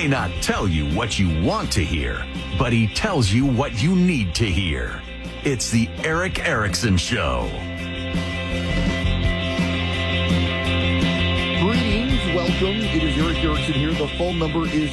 may not tell you what you want to hear, but he tells you what you need to hear. It's the Erick Erickson Show. Greetings, welcome. It is Erick Erickson here. The phone number is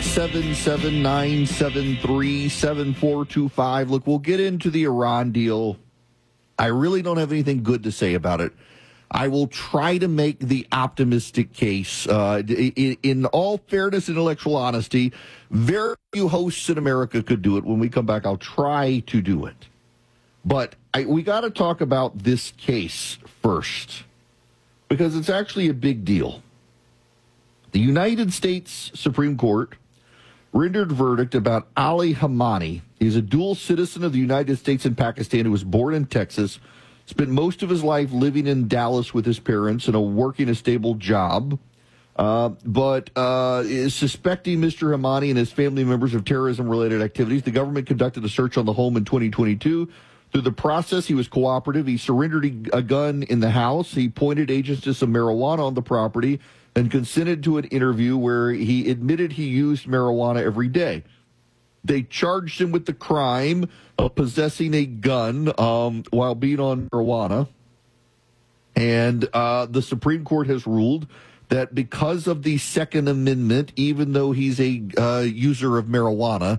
877-973-7425. Look, we'll get into the Iran deal. I really don't have anything good to say about it. I will try to make the optimistic case. In all fairness and intellectual honesty, very few hosts in America could do it. When we come back, I'll try to do it. But we got to talk about this case first, because it's actually a big deal. The United States Supreme Court rendered verdict about Ali Khamenei. He's a dual citizen of the United States and Pakistan who was born in Texas, spent most of his life living in Dallas with his parents and working a stable job, but is suspecting Mr. Khamenei and his family members of terrorism-related activities. The government conducted a search on the home in 2022. Through the process, he was cooperative. He surrendered a gun in the house. He pointed agents to some marijuana on the property and consented to an interview where he admitted he used marijuana every day. They charged him with the crime of possessing a gun while being on marijuana. And the Supreme Court has ruled that because of the Second Amendment, even though he's a user of marijuana,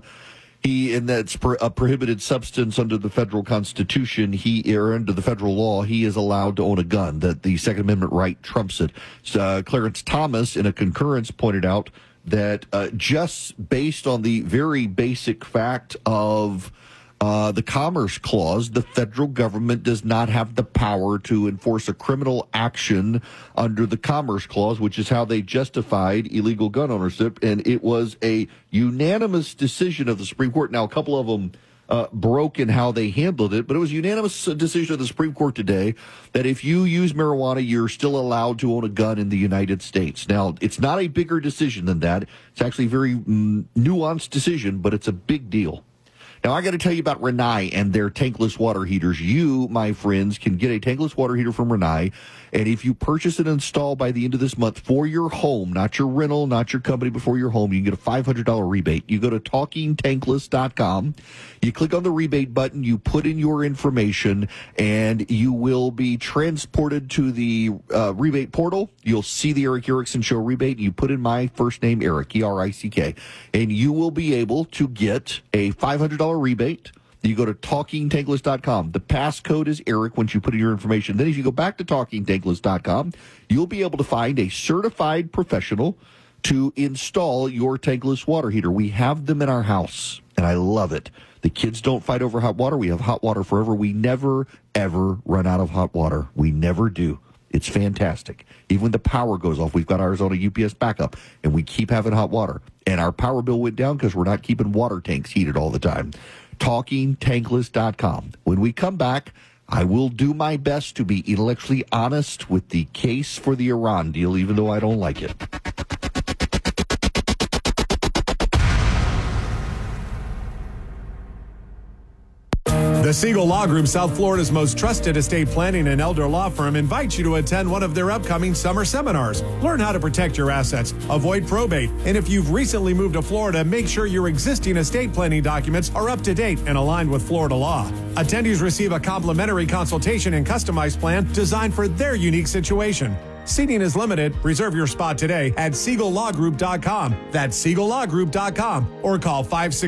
and that's a prohibited substance under the federal Constitution, or under the federal law, he is allowed to own a gun, that the Second Amendment right trumps it. Clarence Thomas, in a concurrence, pointed out that just based on the very basic fact of the Commerce Clause, the federal government does not have the power to enforce a criminal action under the Commerce Clause, which is how they justified illegal gun ownership. And it was a unanimous decision of the Supreme Court. Now, a couple of them broke in how they handled it, but it was a unanimous decision of the Supreme Court today that if you use marijuana, you're still allowed to own a gun in the United States. Now, it's not a bigger decision than that. It's actually a very nuanced decision, but it's a big deal. Now, I got to tell you about Rinnai and their tankless water heaters. You, my friends, can get a tankless water heater from Rinnai, and if you purchase and install by the end of this month for your home, not your rental, not your company, but for your home, you can get a $500 rebate. You go to TalkingTankless.com, you click on the rebate button, you put in your information, and you will be transported to the rebate portal. You'll see the Erick Erickson Show rebate. You put in my first name, Eric, E-R-I-C-K, and you will be able to get a $500 rebate. You go to TalkingTankless.com. The passcode is Eric once you put in your information. Then if you go back to TalkingTankless.com, you'll be able to find a certified professional to install your tankless water heater. We have them in our house, and I love it. The kids don't fight over hot water. We have hot water forever. We never, ever run out of hot water. We never do. It's fantastic. Even when the power goes off, we've got ours on a UPS backup, and we keep having hot water. And our power bill went down because we're not keeping water tanks heated all the time. TalkingTankless.com. When we come back, I will do my best to be intellectually honest with the case for the Iran deal, even though I don't like it. The Siegel Law Group, South Florida's most trusted estate planning and elder law firm, invites you to attend one of their upcoming summer seminars. Learn how to protect your assets, avoid probate, and if you've recently moved to Florida, make sure your existing estate planning documents are up to date and aligned with Florida law. Attendees receive a complimentary consultation and customized plan designed for their unique situation. Seating is limited. Reserve your spot today at SiegelLawGroup.com. That's SiegelLawGroup.com or call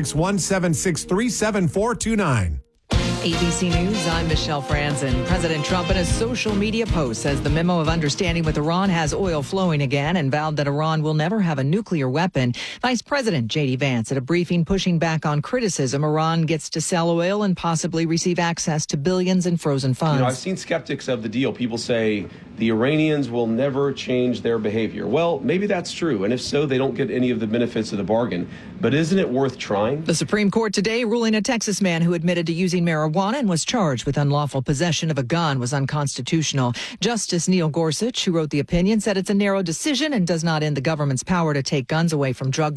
561-763-7429. ABC News, I'm Michelle Franzen. President Trump in a social media post says the memo of understanding with Iran has oil flowing again and vowed that Iran will never have a nuclear weapon. Vice President J.D. Vance at a briefing pushing back on criticism Iran gets to sell oil and possibly receive access to billions in frozen funds. I've seen skeptics of the deal. People say the Iranians will never change their behavior. Well, maybe that's true. And if so, they don't get any of the benefits of the bargain. But isn't it worth trying? The Supreme Court today ruling a Texas man who admitted to using marijuana and was charged with unlawful possession of a gun was unconstitutional. Justice Neil Gorsuch, who wrote the opinion, said it's a narrow decision and does not end the government's power to take guns away from drug